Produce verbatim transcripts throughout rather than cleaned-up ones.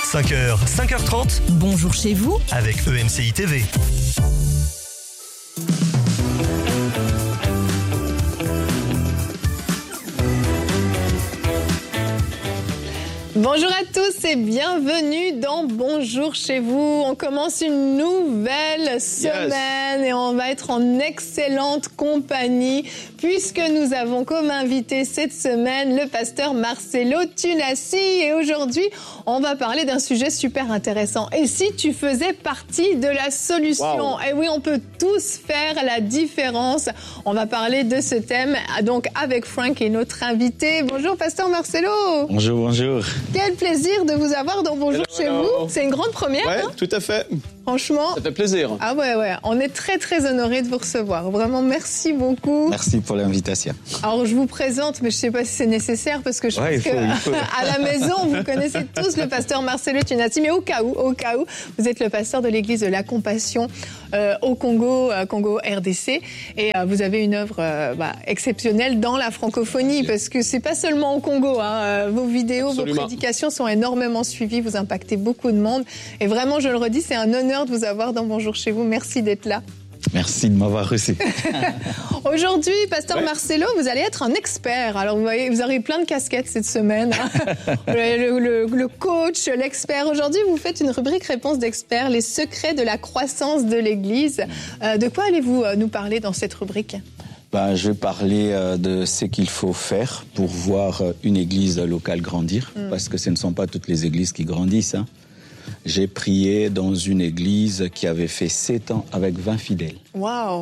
cinq heures, cinq heures trente. Bonjour chez vous avec E M C I T V. Bonjour à tous et bienvenue dans Bonjour chez vous. On commence une nouvelle semaine yes. et on va être en excellente compagnie puisque nous avons comme invité cette semaine le pasteur Marcelo Tunasi. Et aujourd'hui, on va parler d'un sujet super intéressant. Et si tu faisais partie de la solution? Wow. Et oui, on peut tous faire la différence. On va parler de ce thème donc avec Frank et notre invité. Bonjour pasteur Marcelo. Bonjour, bonjour. Quel plaisir de vous avoir dans Bonjour hello, chez hello. vous. C'est une grande première. Ouais, hein tout à fait. Franchement. Ça fait plaisir. Ah ouais, ouais. On est très, très honorés de vous recevoir. Vraiment, merci beaucoup. Merci pour l'invitation. Alors, je vous présente, mais je ne sais pas si c'est nécessaire parce que je ouais, pense qu'à la maison, vous connaissez tous le pasteur Marcelo Tunasi. Mais au cas où, au cas où, vous êtes le pasteur de l'église de la Compassion euh, au Congo, euh, Congo R D C. Et euh, vous avez une œuvre euh, bah, exceptionnelle dans la francophonie parce que ce n'est pas seulement au Congo. Hein. Vos vidéos, Absolument. vos prédications sont énormément suivies. Vous impactez beaucoup de monde. Et vraiment, je le redis, c'est un honneur de vous avoir dans Bonjour chez vous. Merci d'être là. Merci de m'avoir reçu. Aujourd'hui, pasteur ouais. Marcelo, vous allez être un expert. Alors, vous voyez, vous aurez plein de casquettes cette semaine. Hein. le, le, le coach, l'expert. Aujourd'hui, vous faites une rubrique réponse d'expert, les secrets de la croissance de l'Église. Euh, de quoi allez-vous nous parler dans cette rubrique ? Ben, je vais parler euh, de ce qu'il faut faire pour voir une église locale grandir, mm. parce que ce ne sont pas toutes les églises qui grandissent. Hein. J'ai prié dans une église qui avait fait sept ans avec vingt fidèles. Waouh!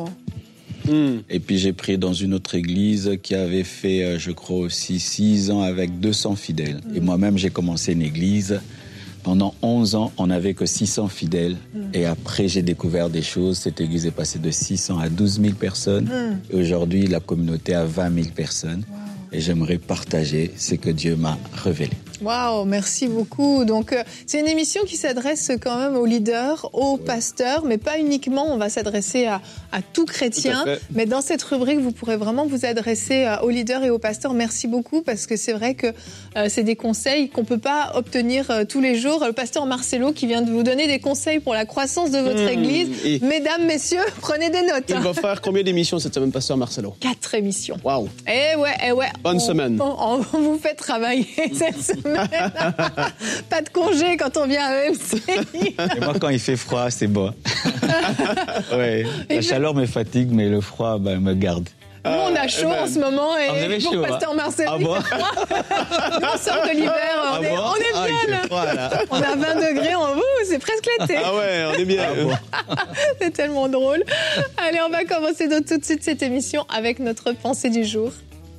Mm. Et puis j'ai prié dans une autre église qui avait fait, je crois aussi, six ans avec deux cents fidèles. Mm. Et moi-même, j'ai commencé une église. Pendant onze ans, on n'avait que six cents fidèles. Mm. Et après, j'ai découvert des choses. Cette église est passée de six cents à douze mille personnes. Mm. Et aujourd'hui, la communauté a vingt mille personnes. Wow. Et j'aimerais partager ce que Dieu m'a révélé. Waouh, merci beaucoup. Donc, euh, c'est une émission qui s'adresse quand même aux leaders, aux oui. pasteurs, mais pas uniquement. On va s'adresser à, à tout chrétien. Tout mais dans cette rubrique, vous pourrez vraiment vous adresser euh, aux leaders et aux pasteurs. Merci beaucoup, parce que c'est vrai que euh, c'est des conseils qu'on peut pas obtenir euh, tous les jours. Le pasteur Marcelo qui vient de vous donner des conseils pour la croissance de votre mmh, église. Et... Mesdames, messieurs, prenez des notes. Il hein. va faire combien d'émissions cette semaine, pasteur Marcelo? Quatre émissions. Waouh. Eh ouais, eh ouais. Bonne on, semaine. On, on vous fait travailler cette semaine. Pas de congé quand on vient à E M C. Et moi, quand il fait froid, c'est bon. ouais. La chaleur me fatigue, mais le froid ben, me garde. Nous, on a chaud en ce moment et ah, pour chaud, pasteur hein. Marcelo, ah bon nous, on sort de l'hiver, on, ah est, bon on est ah, bien là. Froid, là. On a vingt degrés en vous, c'est presque l'été. Ah ouais, on est bien. Ah bon. C'est tellement drôle. Allez, on va commencer donc tout de suite cette émission avec notre pensée du jour.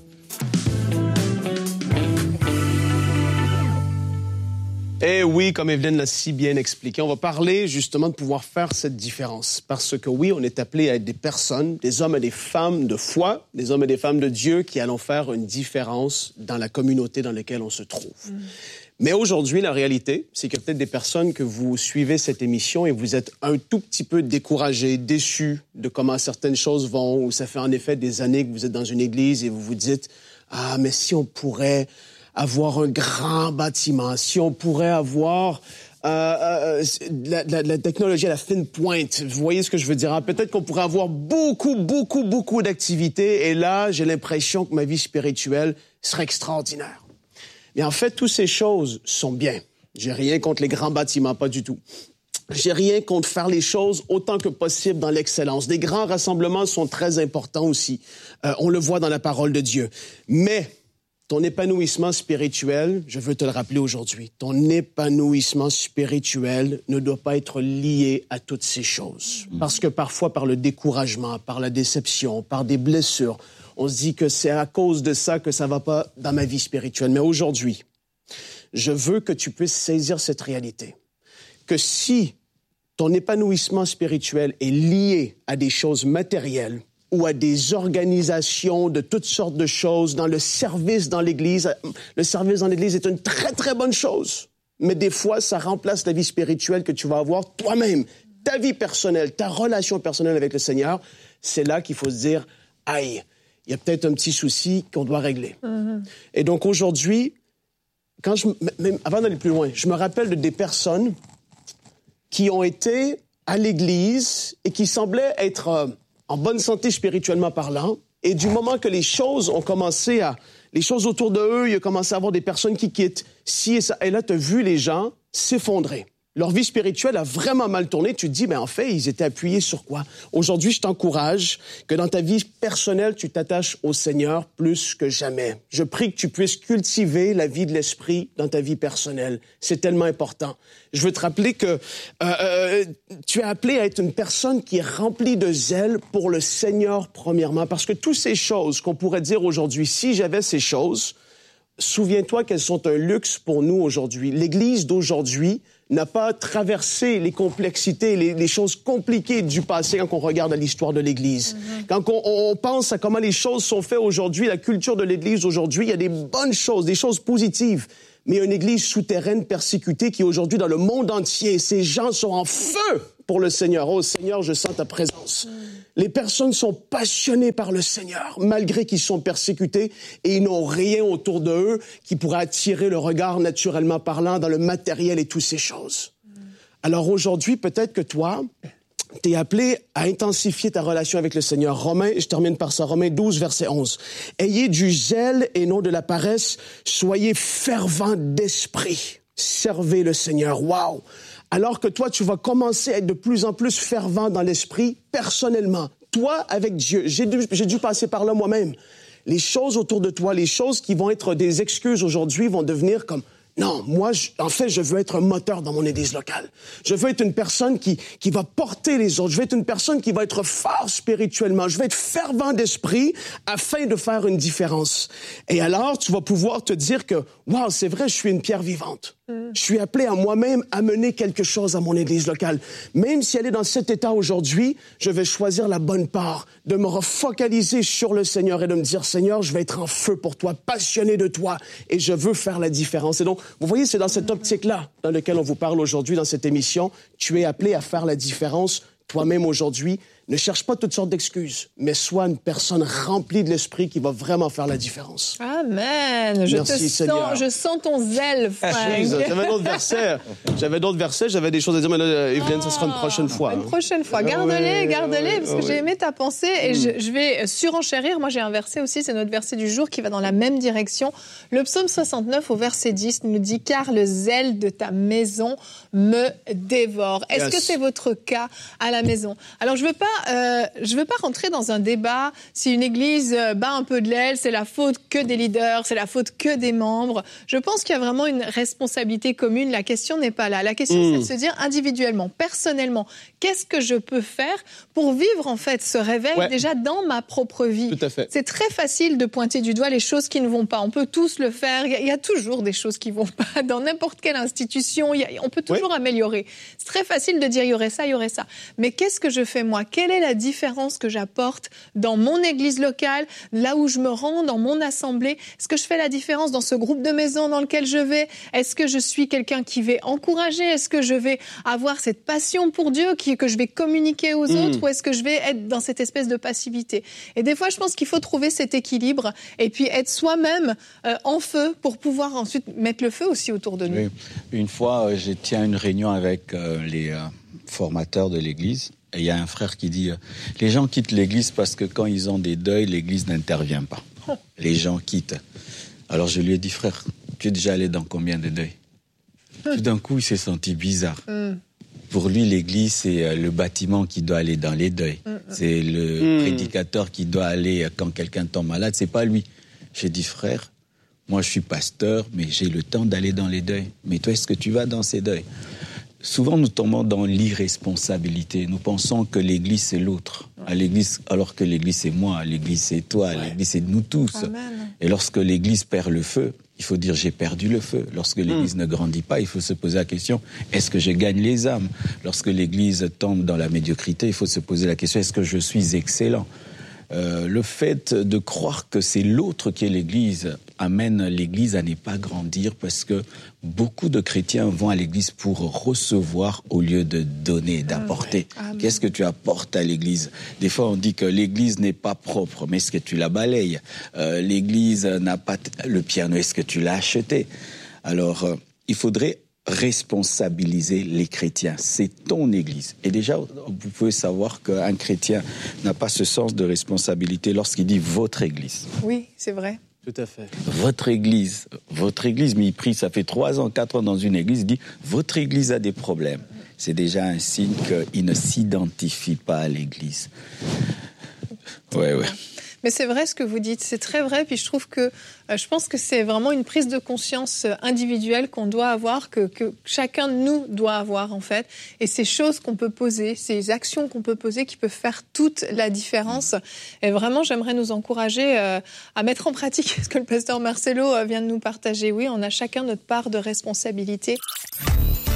Eh oui, comme Evelyne l'a si bien expliqué, on va parler justement de pouvoir faire cette différence. Parce que oui, on est appelé à être des personnes, des hommes et des femmes de foi, des hommes et des femmes de Dieu qui allons faire une différence dans la communauté dans laquelle on se trouve. Mm. Mais aujourd'hui, la réalité, c'est qu'il y a peut-être des personnes que vous suivez cette émission et vous êtes un tout petit peu découragés, déçus de comment certaines choses vont, ou ça fait en effet des années que vous êtes dans une église et vous vous dites « Ah, mais si on pourrait... » avoir un grand bâtiment, si on pourrait avoir euh, euh, la, la, la technologie à la fine pointe, vous voyez ce que je veux dire? Hein? Peut-être qu'on pourrait avoir beaucoup, beaucoup, beaucoup d'activités et là, j'ai l'impression que ma vie spirituelle serait extraordinaire. Mais en fait, toutes ces choses sont bien. J'ai rien contre les grands bâtiments, pas du tout. J'ai rien contre faire les choses autant que possible dans l'excellence. Des grands rassemblements sont très importants aussi. Euh, on le voit dans la parole de Dieu. Mais... ton épanouissement spirituel, je veux te le rappeler aujourd'hui, ton épanouissement spirituel ne doit pas être lié à toutes ces choses. Parce que parfois, par le découragement, par la déception, par des blessures, on se dit que c'est à cause de ça que ça ne va pas dans ma vie spirituelle. Mais aujourd'hui, je veux que tu puisses saisir cette réalité. Que si ton épanouissement spirituel est lié à des choses matérielles, ou à des organisations de toutes sortes de choses, dans le service dans l'Église. Le service dans l'Église est une très, très bonne chose. Mais des fois, ça remplace la vie spirituelle que tu vas avoir toi-même. Ta vie personnelle, ta relation personnelle avec le Seigneur, c'est là qu'il faut se dire, aïe, il y a peut-être un petit souci qu'on doit régler. Mm-hmm. Et donc aujourd'hui, quand je, même avant d'aller plus loin, je me rappelle de des personnes qui ont été à l'église et qui semblaient être euh, en bonne santé spirituellement parlant. Et du moment que les choses ont commencé à... Les choses autour de eux, il a commencé à avoir des personnes qui quittent. Si et ça. Et là, tu as vu les gens s'effondrer. Leur vie spirituelle a vraiment mal tourné. Tu te dis, mais en fait, ils étaient appuyés sur quoi? Aujourd'hui, je t'encourage que dans ta vie personnelle, tu t'attaches au Seigneur plus que jamais. Je prie que tu puisses cultiver la vie de l'esprit dans ta vie personnelle. C'est tellement important. Je veux te rappeler que euh, euh, tu es appelé à être une personne qui est remplie de zèle pour le Seigneur, premièrement, parce que toutes ces choses qu'on pourrait dire aujourd'hui, si j'avais ces choses, souviens-toi qu'elles sont un luxe pour nous aujourd'hui. L'Église d'aujourd'hui n'a pas traversé les complexités, les, les choses compliquées du passé quand on regarde à l'histoire de l'Église. Mm-hmm. Quand on, on pense à comment les choses sont faites aujourd'hui, la culture de l'Église aujourd'hui, il y a des bonnes choses, des choses positives. Mais il y a une Église souterraine persécutée qui aujourd'hui dans le monde entier, ces gens sont en feu pour le Seigneur. Oh Seigneur, je sens ta présence. Mm. Les personnes sont passionnées par le Seigneur, malgré qu'ils sont persécutés et ils n'ont rien autour d'eux qui pourrait attirer le regard naturellement parlant dans le matériel et toutes ces choses. Mm. Alors aujourd'hui, peut-être que toi, tu es appelé à intensifier ta relation avec le Seigneur. Romains, je termine par ça, Romains douze, verset onze. Ayez du zèle et non de la paresse, soyez fervents d'esprit, servez le Seigneur. Wow! Alors que toi, tu vas commencer à être de plus en plus fervent dans l'esprit, personnellement. Toi, avec Dieu. J'ai dû, j'ai dû passer par là moi-même. Les choses autour de toi, les choses qui vont être des excuses aujourd'hui vont devenir comme... Non, moi, je, en fait, je veux être un moteur dans mon église locale. Je veux être une personne qui, qui va porter les autres. Je veux être une personne qui va être fort spirituellement. Je veux être fervent d'esprit afin de faire une différence. Et alors, tu vas pouvoir te dire que, wow, c'est vrai, je suis une pierre vivante. Mm. Je suis appelé à moi-même amener quelque chose à mon église locale. Même si elle est dans cet état aujourd'hui, je vais choisir la bonne part, de me refocaliser sur le Seigneur et de me dire, Seigneur, je vais être en feu pour toi, passionné de toi, et je veux faire la différence. Et donc, vous voyez, c'est dans cette optique-là dans laquelle on vous parle aujourd'hui dans cette émission. Tu es appelé à faire la différence toi-même aujourd'hui. Ne cherche pas toutes sortes d'excuses, mais sois une personne remplie de l'esprit qui va vraiment faire la différence. Amen. Je Merci, te Seigneur. sens, je sens ton zèle, Frank. J'avais d'autres versets. J'avais d'autres versets, j'avais des choses à dire, mais là, Evelyne, ça sera une prochaine fois. Une hein. prochaine fois. Ah, garde-les, ouais, garde-les, parce que ouais. j'ai aimé ta pensée et mm. je, je vais surenchérir. Moi, j'ai un verset aussi, c'est notre verset du jour qui va dans la même direction. Le psaume soixante-neuf au verset dix nous dit « Car le zèle de ta maison me dévore ». Est-ce yes. que c'est votre cas à la maison? Alors, je veux pas... Euh, je Je ne veux pas rentrer dans un débat. Si une église bat un peu de l'aile, c'est la faute que des leaders, c'est la faute que des membres. Je pense qu'il y a vraiment une responsabilité commune. La question n'est pas là. La question, mmh. c'est de se dire individuellement, personnellement, qu'est-ce que je peux faire pour vivre en fait ce réveil ouais. déjà dans ma propre vie. Tout à fait. C'est très facile de pointer du doigt les choses qui ne vont pas. On peut tous le faire. Il y a, il y a toujours des choses qui ne vont pas. Dans n'importe quelle institution, il y a, on peut toujours ouais. améliorer. C'est très facile de dire il y aurait ça, il y aurait ça. Mais qu'est-ce que je fais moi? Quelle est la différence que j'apporte dans mon église locale, là où je me rends, dans mon assemblée? Est-ce que je fais la différence dans ce groupe de maison dans lequel je vais? Est-ce que je suis quelqu'un qui va encourager? Est-ce que je vais avoir cette passion pour Dieu, qui, que je vais communiquer aux mmh. autres? Ou est-ce que je vais être dans cette espèce de passivité? Et des fois, je pense qu'il faut trouver cet équilibre et puis être soi-même euh, en feu pour pouvoir ensuite mettre le feu aussi autour de nous. Oui. Une fois, euh, j'ai tenu une réunion avec euh, les euh, formateurs de l'église. Et il y a un frère qui dit, euh, les gens quittent l'église parce que quand ils ont des deuils, l'église n'intervient pas. Oh. Les gens quittent. Alors je lui ai dit, frère, tu es déjà allé dans combien de deuils? Hum. Tout d'un coup, il s'est senti bizarre. Hum. Pour lui, l'église, c'est euh, le bâtiment qui doit aller dans les deuils. Hum. C'est le hum. prédicateur qui doit aller euh, quand quelqu'un tombe malade. C'est pas lui. J'ai dit, frère, moi je suis pasteur, mais j'ai le temps d'aller dans les deuils. Mais toi, est-ce que tu vas dans ces deuils? Souvent, nous tombons dans l'irresponsabilité. Nous pensons que l'Église, c'est l'autre. À l'Église, alors que l'Église, c'est moi. L'Église, c'est toi. Ouais. L'Église, c'est nous tous. Amen. Et lorsque l'Église perd le feu, il faut dire j'ai perdu le feu. Lorsque l'Église mmh. ne grandit pas, il faut se poser la question, est-ce que je gagne les âmes? Lorsque l'Église tombe dans la médiocrité, il faut se poser la question, est-ce que je suis excellent? Euh, le fait de croire que c'est l'autre qui est l'Église amène l'Église à ne pas grandir parce que beaucoup de chrétiens vont à l'Église pour recevoir au lieu de donner, d'apporter. Amen. Qu'est-ce que tu apportes à l'Église? Des fois, on dit que l'Église n'est pas propre, mais est-ce que tu la balayes? euh, L'Église n'a pas t- le piano, est-ce que tu l'as acheté? Alors, euh, il faudrait responsabiliser les chrétiens. C'est ton Église. Et déjà, vous pouvez savoir qu'un chrétien n'a pas ce sens de responsabilité lorsqu'il dit « votre Église ». Oui, c'est vrai. Tout à fait. Votre Église, votre Église, mais il prie, ça fait trois ans, quatre ans dans une Église, il dit « votre Église a des problèmes ». C'est déjà un signe qu'il ne s'identifie pas à l'Église. Ouais, ouais. Mais c'est vrai ce que vous dites, c'est très vrai. Puis je trouve que, euh, je pense que c'est vraiment une prise de conscience individuelle qu'on doit avoir, que, que chacun de nous doit avoir en fait. Et ces choses qu'on peut poser, ces actions qu'on peut poser qui peuvent faire toute la différence. Et vraiment, j'aimerais nous encourager euh, à mettre en pratique ce que le pasteur Marcelo vient de nous partager. Oui, on a chacun notre part de responsabilité.